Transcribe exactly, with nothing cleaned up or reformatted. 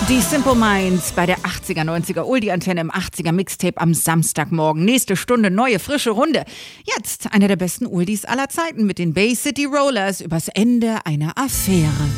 Die Simple Minds bei der achtziger, neunziger Oldie-Antenne im achtziger Mixtape am Samstagmorgen. Nächste Stunde neue, frische Runde. Jetzt einer der besten Oldies aller Zeiten mit den Bay City Rollers übers Ende einer Affäre.